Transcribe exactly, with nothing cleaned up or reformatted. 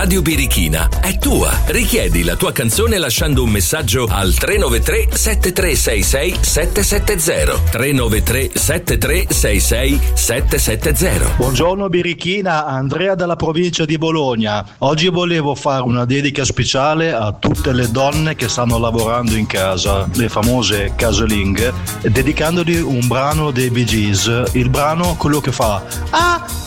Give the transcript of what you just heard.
Radio Birichina è tua. Richiedi la tua canzone lasciando un messaggio al tre nove tre sette tre sei sei sette sette zero tre nove tre sette tre sei sei sette sette zero. Buongiorno Birichina, Andrea dalla provincia di Bologna. Oggi volevo fare una dedica speciale a tutte le donne che stanno lavorando in casa, le famose casalinghe, dedicandogli un brano dei Bee Gees. Il brano, quello che fa ah